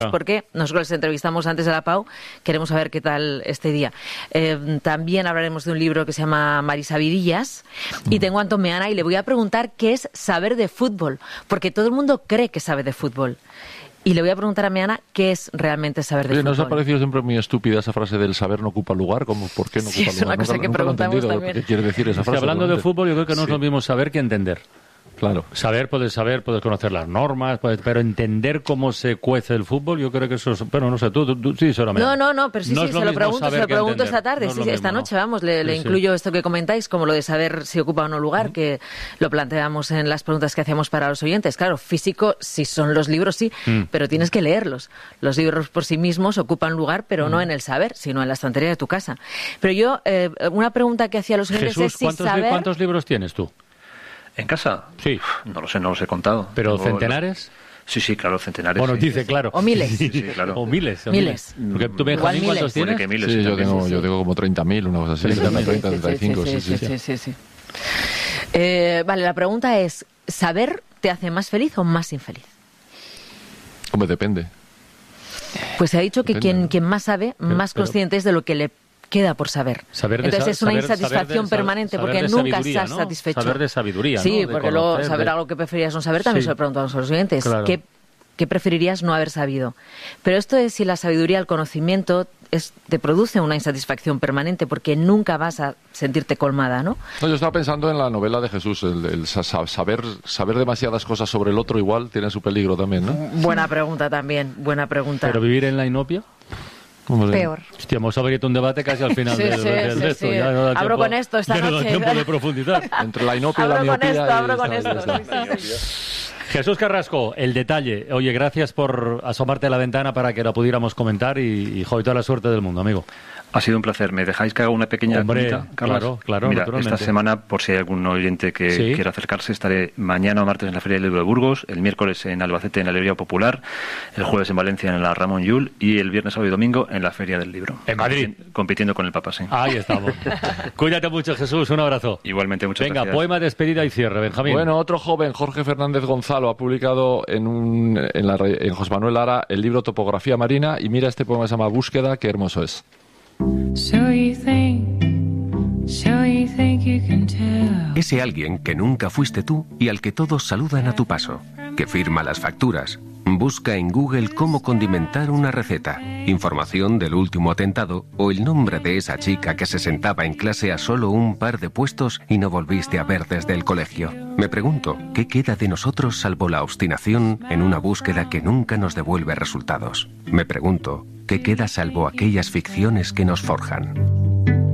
porque nosotros les entrevistamos antes de la PAU, queremos saber qué tal este día. También hablaremos de un libro que se llama Marisavidillas y tengo a Antón Meana y le voy a preguntar qué es saber de fútbol, porque todo el mundo cree que sabe de fútbol. Y le voy a preguntar a Meana qué es realmente saber de fútbol. ¿Nos ha parecido siempre muy estúpida esa frase del saber no ocupa lugar? ¿Cómo, ¿por qué no ocupa lugar? Es una cosa que preguntamos también. ¿Qué quiere decir esa frase? Hablando de fútbol, yo creo que no es lo mismo saber que entender. Claro. Saber, puedes conocer las normas, pero entender cómo se cuece el fútbol, yo creo que eso es... Bueno, no sé, tú sí, solamente. No, pero sí, se lo pregunto esta tarde, esta noche, vamos, le incluyo esto que comentáis, como lo de saber si ocupa o no lugar, que lo planteamos en las preguntas que hacíamos para los oyentes. Claro, físico, si son los libros, sí, pero tienes que leerlos. Los libros por sí mismos ocupan lugar, pero no en el saber, sino en la estantería de tu casa. Pero yo, una pregunta que hacía a los oyentes Jesús, es si saber... ¿cuántos libros tienes tú? ¿En casa? Sí. No los he contado. ¿Pero centenares? Sí, claro, centenares. Bueno, sí. dice, claro. O miles. Sí, claro. O miles. Porque tú, Benjamín, ¿cuántos tienes? Que miles, sí, yo tengo como 30.000, una cosa así. 30, 35, sí. Vale, la pregunta es, ¿saber te hace más feliz o más infeliz? Hombre, depende. Pues se ha dicho que quien más sabe, más consciente es de lo que le queda por saber. Entonces es una insatisfacción permanente porque nunca estás satisfecho. Saber de sabiduría, ¿no? Sí, porque luego saber algo que preferías no saber también se lo preguntamos a los oyentes. Claro. ¿Qué preferirías no haber sabido? Pero esto es si la sabiduría, el conocimiento, te produce una insatisfacción permanente porque nunca vas a sentirte colmada, ¿no? No, yo estaba pensando en la novela de Jesús, el saber demasiadas cosas sobre el otro igual tiene su peligro también, ¿no? Buena pregunta también, buena pregunta. ¿Pero vivir en la inopia? Peor. Hostia, hemos abierto un debate casi al final del resto. Sí. Ya no da Abro tiempo, con esto esta ya no da noche. tiempo de profundizar. Entre la inopia y la miopía. Abro con esto. Jesús Carrasco, el detalle. Oye, gracias por asomarte a la ventana para que la pudiera comentar y toda la suerte del mundo, amigo. Ha sido un placer. ¿Me dejáis que haga una pequeña cosita, Carlos? Claro, Mira, naturalmente. esta semana, por si hay algún oyente que quiera acercarse, estaré mañana o martes en la Feria del Libro de Burgos, el miércoles en Albacete en la Librería Popular, el jueves en Valencia en la Ramón Llull y el viernes, sábado y domingo en la Feria del Libro. En Madrid. Compitiendo con el Papa, sí. Ahí estamos. Cuídate mucho, Jesús. Un abrazo. Igualmente, muchas gracias. Venga, poema, despedida y cierre, Benjamín. Bueno, otro joven, Jorge Fernández Gonzalo, ha publicado en José Manuel Lara el libro Topografía Marina y mira este poema, se llama Búsqueda, qué hermoso es. Ese alguien que nunca fuiste tú y al que todos saludan a tu paso, que firma las facturas. Busca en Google cómo condimentar una receta, información del último atentado o el nombre de esa chica que se sentaba en clase a solo un par de puestos y no volviste a ver desde el colegio. Me pregunto, ¿qué queda de nosotros salvo la obstinación en una búsqueda que nunca nos devuelve resultados? Me pregunto, ¿qué queda salvo aquellas ficciones que nos forjan?